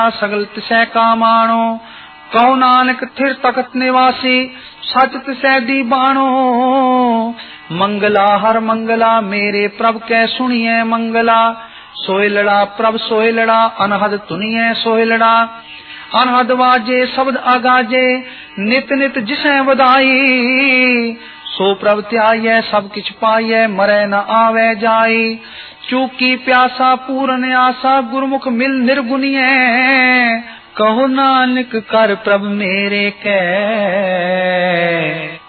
सगल तिसै का माणो। कहो नानक थिर तखत निवासी सच तिसै दी बाणो। मंगला हर मंगला मेरे प्रभ कै सुनिए मंगला। सोहिलड़ा प्रभ सोहिलड़ा अनहद तुनिए सोहिलड़ा। अनहद वाजे शब्द आगाजे नित नित जिसै वधाई। सो प्रभ त्याये सब किछ पाइये मरै न आवे जाई। चूकी प्यासा पूरन आशा गुरमुख मिल निर्गुनिये। कहो नानक कर प्रभ मेरे कै